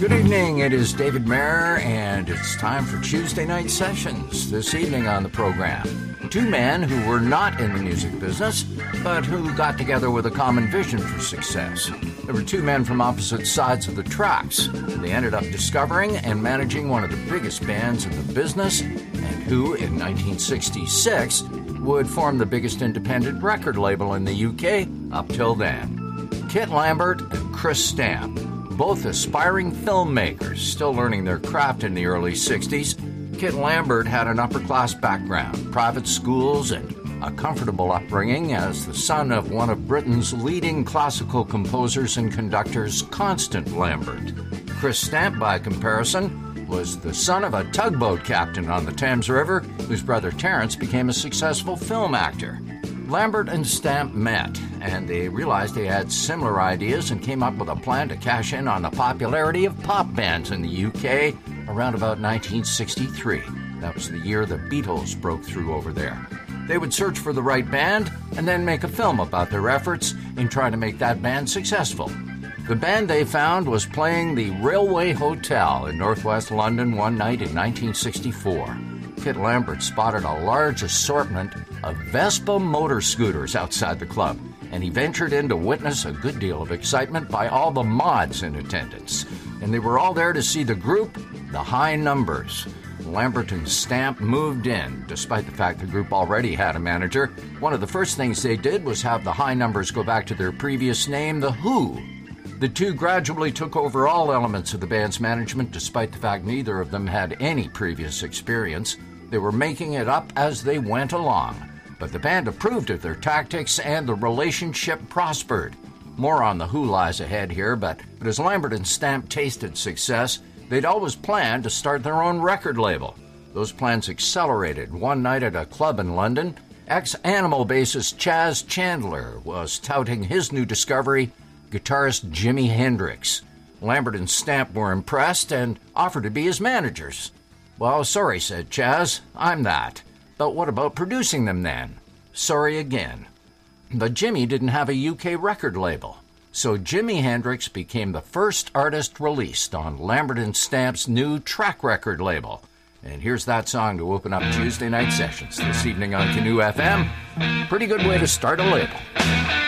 Good evening, it is David Mayer, and it's time for Tuesday Night Sessions. This evening on the program, two men who were not in the music business, but who got together with a common vision for success. There were two men from opposite sides of the tracks. They ended up discovering and managing one of the biggest bands in the business, and who, in 1966, would form the biggest independent record label in the UK up till then. Kit Lambert and Chris Stamp, both aspiring filmmakers, still learning their craft in the early 60s. Kit Lambert had an upper-class background, private schools, and a comfortable upbringing as the son of one of Britain's leading classical composers and conductors, Constant Lambert. Chris Stamp, by comparison, was the son of a tugboat captain on the Thames River, whose brother Terence became a successful film actor. Lambert and Stamp met, and they realized they had similar ideas and came up with a plan to cash in on the popularity of pop bands in the UK around about 1963. That was the year the Beatles broke through over there. They would search for the right band and then make a film about their efforts in trying to make that band successful. The band they found was playing the Railway Hotel in northwest London one night in 1964. Kit Lambert spotted a large assortment of Vespa motor scooters outside the club, and he ventured in to witness a good deal of excitement by all the mods in attendance. And they were all there to see the group, the High Numbers. Lambert and Stamp moved in, despite the fact the group already had a manager. One of the first things they did was have the High Numbers go back to their previous name, The Who. The two gradually took over all elements of the band's management, despite the fact neither of them had any previous experience. They were making it up as they went along. But the band approved of their tactics and the relationship prospered. More on The Who lies ahead here, but as Lambert and Stamp tasted success, they'd always planned to start their own record label. Those plans accelerated one night at a club in London. Ex-Animal bassist Chas Chandler was touting his new discovery, guitarist Jimi Hendrix. Lambert and Stamp were impressed and offered to be his managers. "Well, sorry," said Chas, "I'm that. But what about producing them then?" "Sorry again." But Jimmy didn't have a UK record label. So Jimi Hendrix became the first artist released on Lambert and Stamp's new track record label. And here's that song to open up Tuesday Night Sessions this evening on Canoe FM. Pretty good way to start a label.